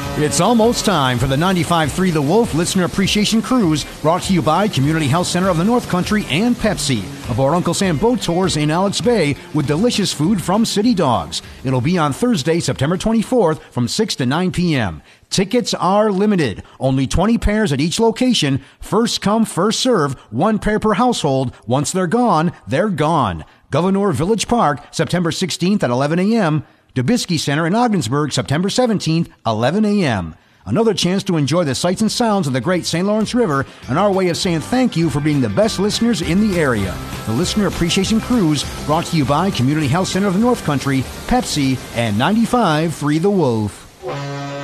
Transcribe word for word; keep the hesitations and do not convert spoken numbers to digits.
It's almost time for the ninety-five point three The Wolf Listener Appreciation Cruise, brought to you by Community Health Center of the North Country and Pepsi, aboard Uncle Sam Boat Tours in Alex Bay with delicious food from City Dogs. It'll be on Thursday, September twenty-fourth from six to nine p.m. Tickets are limited. Only twenty pairs at each location. First come, first serve. One pair per household. Once they're gone, they're gone. Governor Village Park, September sixteenth at eleven a.m. Dubisky Center in Ogdensburg, September seventeenth, eleven a.m. Another chance to enjoy the sights and sounds of the great Saint Lawrence River, and our way of saying thank you for being the best listeners in the area. The Listener Appreciation Cruise, brought to you by Community Health Center of the North Country, Pepsi, and ninety-five point three The Wolf.